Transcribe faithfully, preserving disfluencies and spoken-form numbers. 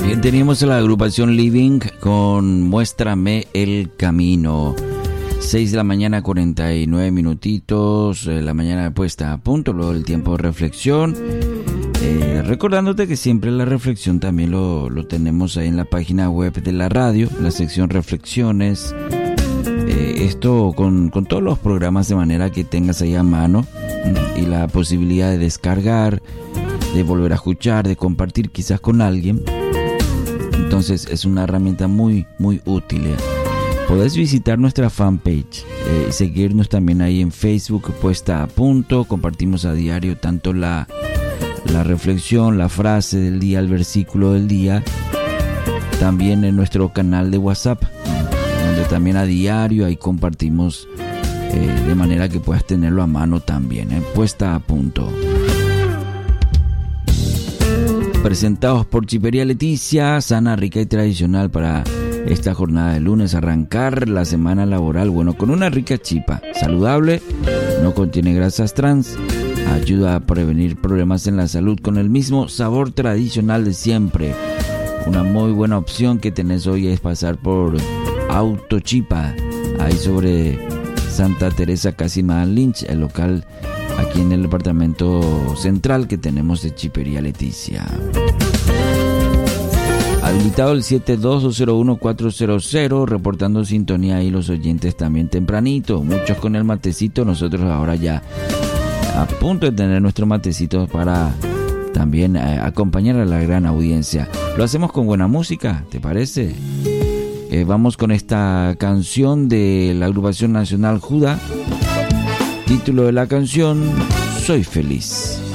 Bien, teníamos a la agrupación Living con Muéstrame el Camino. seis de la mañana, cuarenta y nueve minutitos, eh, la mañana puesta a punto, luego el tiempo de reflexión. Eh, recordándote que siempre la reflexión también lo, lo tenemos ahí en la página web de la radio, la sección reflexiones. Eh, esto con, con todos los programas de manera que tengas ahí a mano y la posibilidad de descargar, de volver a escuchar, de compartir quizás con alguien. Entonces es una herramienta muy, muy útil. ¿eh? Podés visitar nuestra fanpage eh, y seguirnos también ahí en Facebook, puesta a punto. Compartimos a diario tanto la, la reflexión, la frase del día, el versículo del día. También en nuestro canal de WhatsApp, donde también a diario ahí compartimos eh, de manera que puedas tenerlo a mano también. ¿eh? Puesta a punto. Presentados por Chipería Leticia, sana, rica y tradicional para esta jornada de lunes, arrancar la semana laboral, bueno, con una rica chipa, saludable, no contiene grasas trans, ayuda a prevenir problemas en la salud con el mismo sabor tradicional de siempre. Una muy buena opción que tenés hoy es pasar por Autochipa, ahí sobre Santa Teresa, casi Madame Lynch, el local aquí en el departamento central que tenemos de Chipería Leticia. Habilitado el siete dos dos cero uno cuatro cero cero, reportando sintonía ahí los oyentes también tempranito, muchos con el matecito, nosotros ahora ya a punto de tener nuestro matecito para también eh, acompañar a la gran audiencia. Lo hacemos con buena música, ¿te parece? Eh, vamos con esta canción de la agrupación nacional Judá. Título de la canción: Soy feliz.